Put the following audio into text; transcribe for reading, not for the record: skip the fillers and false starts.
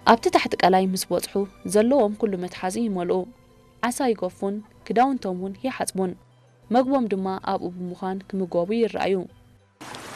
ኣብቲ ታሕቲ ቃላይ ምስ በጽሑ ዘለዎም ኩሉ መትሓዚ ይመልኡ ዓሳ ይገፉን ክዳውንቶም እውን ይሓጽቡን መግቦም ድማ ኣብኡ ብምዃን ክምገቡ ይረኣዩ